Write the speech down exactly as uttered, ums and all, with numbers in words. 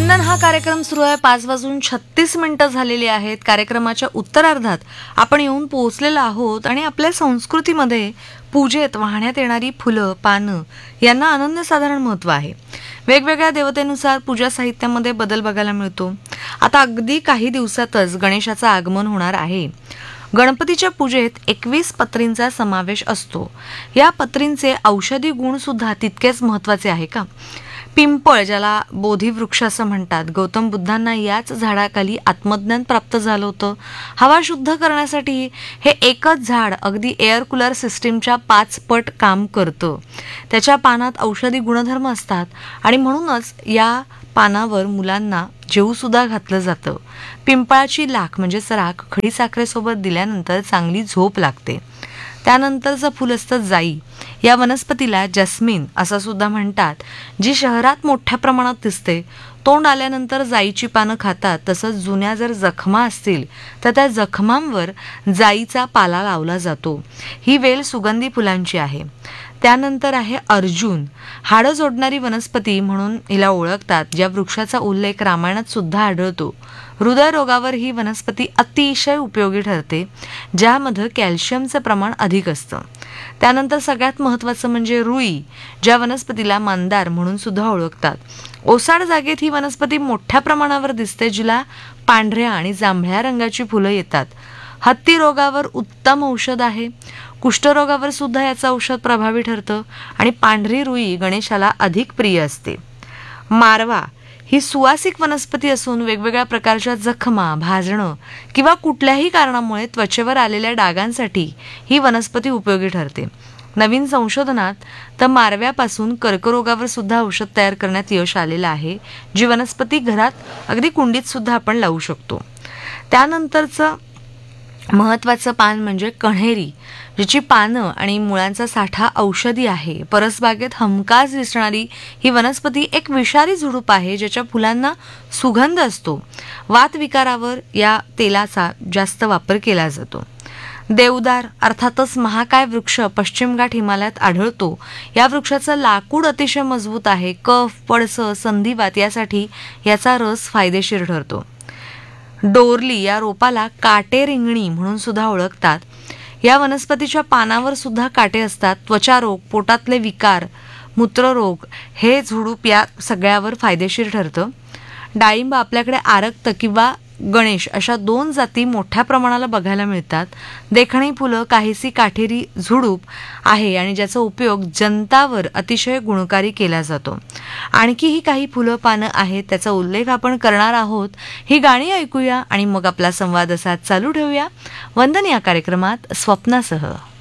वंदन हा कार्यक्रम सुरू आहे. पाच वाजून छत्तीस मिनिटं झालेली आहेत. कार्यक्रमाच्या उत्तरार्धात आपण येऊन पोहोचलेलो आहोत आणि आपल्या संस्कृतीमध्ये पूजेत वाहण्यात येणारी फुलं, पानं यांना अनन्यसाधारण महत्त्व आहे. वेगवेगळ्या देवतेनुसार पूजा साहित्यामध्ये बदल बघायला मिळतो. आता अगदी काही दिवसातच गणेशाचं आगमन होणार आहे. गणपतीच्या पूजेत एकवीस पत्रींचा समावेश असतो. या पत्रींचे औषधी गुण सुद्धा तितकेच महत्त्वाचे आहे का? पिंपळ, ज्याला बोधिवृक्ष असं म्हणतात, गौतम बुद्धांना याच झाडाखाली आत्मज्ञान प्राप्त झालं होतं. हवा शुद्ध करण्यासाठी हे एकच झाड अगदी एअर कूलर सिस्टीमच्या पाच पट काम करतं. त्याच्या पानात औषधी गुणधर्म असतात आणि म्हणूनच या पानावर मुलांना जेवूसुद्धा घातलं जातं. पिंपळाची लाख म्हणजेच राख खडीसाखरेसोबत दिल्यानंतर चांगली झोप लागते. त्यानंतरचं फुल असतं जाई. या वनस्पतीला जस्मिन असं सुद्धा म्हणतात, जी शहरात मोठ्या प्रमाणात दिसते. तोंड आल्यानंतर जाईची पानं खातात. तसंच जुन्या जर जखमा असतील तर त्या जखमांवर जाईचा पाला लावला जातो. ही वेल सुगंधी फुलांची आहे. त्यानंतर आहे अर्जुन. हाडं जोडणारी वनस्पती म्हणून हिला ओळखतात. ज्या वृक्षाचा उल्लेख रामायणात सुद्धा आढळतो. हृदयरोगावर ही वनस्पती अतिशय उपयोगी ठरते, ज्यामध्ये कॅल्शियमचं प्रमाण अधिक असतं. त्यानंतर सगळ्यात महत्त्वाचं म्हणजे रुई, ज्या वनस्पतीला मंदार म्हणून सुद्धा ओळखतात. ओसाड जागेत ही वनस्पती मोठ्या प्रमाणावर दिसते, जिला पांढऱ्या आणि जांभळ्या रंगाची फुलं येतात. हत्ती रोगावर उत्तम औषध आहे. कुष्ठरोगावर सुद्धा याचं औषध प्रभावी ठरतं आणि पांढरी रुई गणेशाला अधिक प्रिय असते. मारवा ही सुवासिक वनस्पती असून वेगवेगळ्या प्रकारच्या जखमा, भाजणं किंवा कुठल्याही कारणामुळे त्वचेवर आलेल्या डागांसाठी ही वनस्पती उपयोगी ठरते. नवीन संशोधनात तर मारव्यापासून कर्करोगावर सुद्धा औषध तयार करण्यात यश आलेलं आहे, जी वनस्पती घरात अगदी कुंडीत सुद्धा आपण लावू शकतो. त्यानंतरचं महत्त्वाचं पान म्हणजे कण्हेरी, ज्याची पानं आणि मुळांचा साठा औषधी आहे. परसबागेत हमखास दिसणारी ही वनस्पती एक विषारी झुडूप आहे, ज्याच्या फुलांना सुगंध असतो. वातविकारावर या तेलाचा जास्त वापर केला जातो. देवदार अर्थातच महाकाय वृक्ष पश्चिम घाट हिमालयात आढळतो. या वृक्षाचं लाकूड अतिशय मजबूत आहे. कफ, पडसं, संधिवात यासाठी याचा रस फायदेशीर ठरतो. डोरली या रोपाला काटे रिंगणी म्हणून सुद्धा ओळखतात. या वनस्पतीच्या पानावर सुद्धा काटे असतात. त्वचारोग, पोटातले विकार, मूत्ररोग हे झुडूप या सगळ्यावर फायदेशीर ठरतं. डाळिंब आपल्याकडे आरक्त किंवा गणेश अशा दोन जाती मोठ्या प्रमाणाला बघायला मिळतात. देखणी फुलं काहीसी काटेरी झुडूप आहे आणि ज्याचा उपयोग जंतावर अतिशय गुणकारी केला जातो. आणखीही काही फुलं पानं आहेत, त्याचा उल्लेख आपण करणार आहोत. ही गाणी ऐकूया आणि मग आपला संवाद असा चालू ठेवूया वंदन या कार्यक्रमात स्वप्नासह.